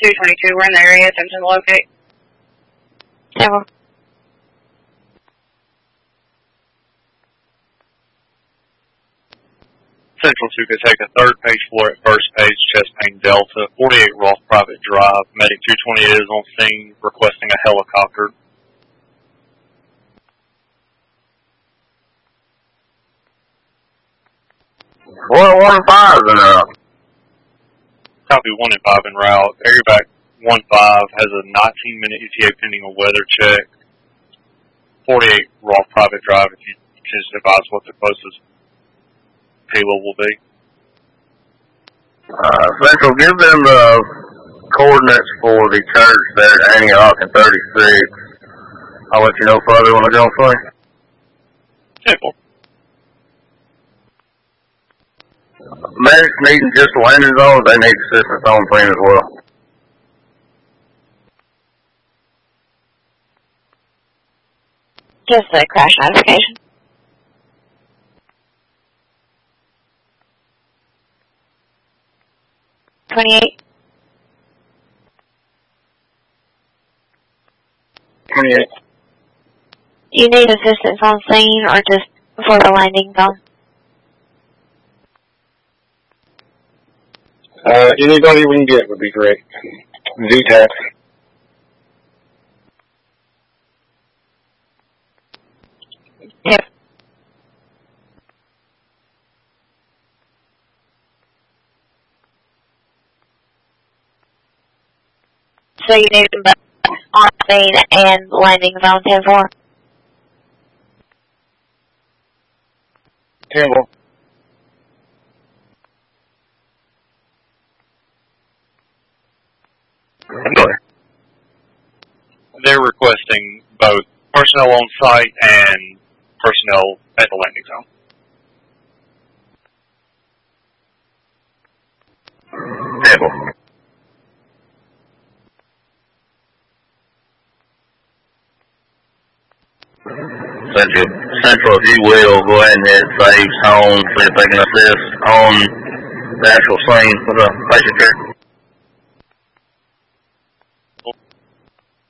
222, we're in the area, attention to locate. Several. Central 2 could take a third page floor at first page, chest pain Delta, 48 Roth Private Drive. Medic 220 is on scene requesting a helicopter. Well, 1-5's in route. Copy 1 and 5 en route. Area back 1-5 has a 19-minute ETA pending a weather check. 48 Roth Private Drive, if you just advise what the closest payload will be. Central, give them the coordinates for the church there at Antioch and 36. I'll let you know further when I go for you. Simple. Medics needing just a landing zone, they need assistance on plane as well. Just a crash notification. $28. 28. Do you need assistance on scene or just for the landing zone? Anybody we can get would be great. VTAC. Yep. So you need them both on scene and landing zone 10-4? 10-4. They're requesting both personnel on site and personnel at the landing zone. Table. Central, if you will, go ahead and hit Saves Home, see if they can assist on the actual scene with a patient care.